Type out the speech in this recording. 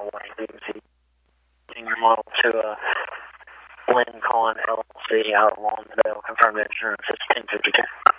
180 senior model to Lincoln LLC out of Lawndale, confirmed insurance 1652.